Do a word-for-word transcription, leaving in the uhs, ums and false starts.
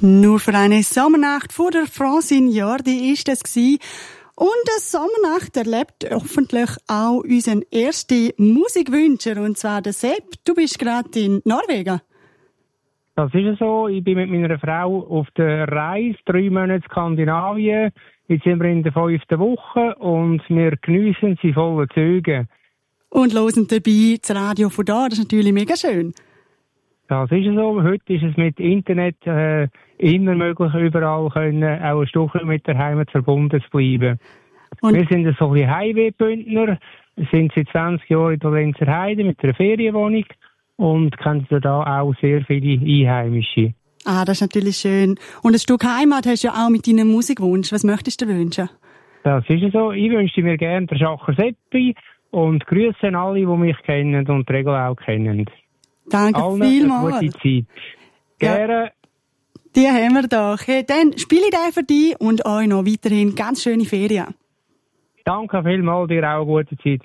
Nur für eine Sommernacht vor der Francine Jordi ist das gsi. Und eine Sommernacht erlebt hoffentlich auch unseren ersten Musikwünscher, und zwar der Sepp. Du bist gerade in Norwegen. Das ist so. Ich bin mit meiner Frau auf der Reise, drei Monate Skandinavien. Jetzt sind wir in der fünften Woche und wir geniessen sie voller Züge. Und hören dabei das Radio von da, das ist natürlich mega schön. Das ist so. Heute ist es mit Internet äh, immer möglich, überall können, auch ein Stück mit der Heimat verbunden zu bleiben. Und wir sind so ein Highway-Bündner, sind seit zwanzig Jahren in der Lenzer Heide mit einer Ferienwohnung und kennen da auch sehr viele Einheimische. Ah, das ist natürlich schön. Und ein Stück Heimat hast du ja auch mit deinem Musikwunsch. Was möchtest du dir wünschen? Das ist so. Ich wünsche mir gerne den Schacher Seppi und grüße an alle, die mich kennen und die Regel auch kennen. Danke Allen vielmals. Eine gute Zeit. Gerne. Ja, die haben wir doch. Hey, dann spiele ich den für dich und euch noch weiterhin ganz schöne Ferien. Danke vielmals, dir auch eine gute Zeit.